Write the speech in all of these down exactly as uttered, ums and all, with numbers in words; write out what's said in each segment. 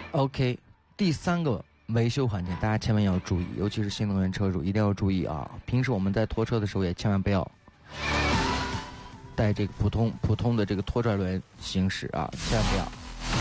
OK， 第三个维修环节，大家千万要注意，尤其是新能源车主一定要注意啊！平时我们在拖车的时候也千万不要带这个普通普通的这个拖拽轮行驶啊，千万不要。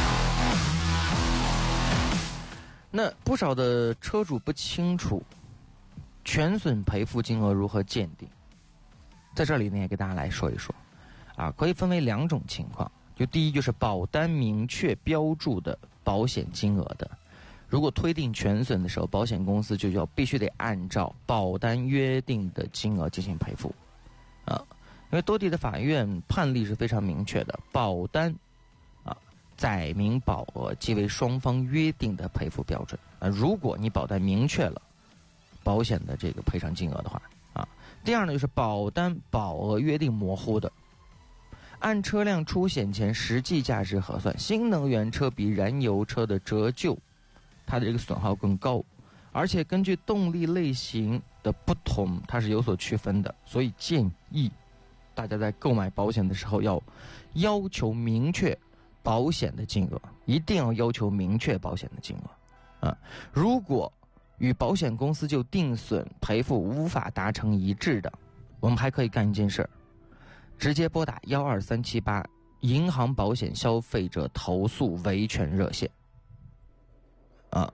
那不少的车主不清楚全损赔付金额如何鉴定，在这里呢也给大家来说一说啊，可以分为两种情况。就第一，就是保单明确标注的保险金额的，如果推定全损的时候，保险公司就要必须得按照保单约定的金额进行赔付啊，因为多地的法院判例是非常明确的，保单啊载明保额即为双方约定的赔付标准啊。如果你保单明确了保险的这个赔偿金额的话啊，第二呢就是保单保额约定模糊的。按车辆出险前实际价值核算，新能源车比燃油车的折旧，它的这个损耗更高，而且根据动力类型的不同，它是有所区分的。所以建议大家在购买保险的时候要要求明确保险的金额，一定要要求明确保险的金额啊！如果与保险公司就定损赔付无法达成一致的，我们还可以干一件事儿。直接拨打一二三七八银行保险消费者投诉维权热线啊，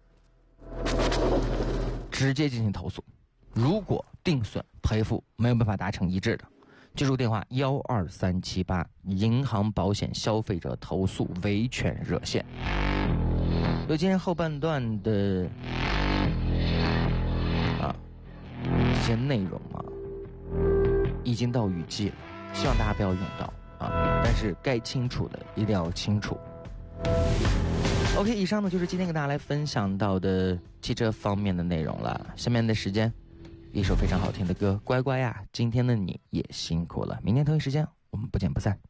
直接进行投诉。如果定损赔付没有办法达成一致的，记住电话一二三七八银行保险消费者投诉维权热线。有今天后半段的啊这些内容啊，已经到雨季了，希望大家不要用到啊，但是该清楚的一定要清楚。OK， 以上呢就是今天跟大家来分享到的汽车方面的内容了。下面的时间，一首非常好听的歌，乖乖呀，今天的你也辛苦了，明天同一时间我们不见不散。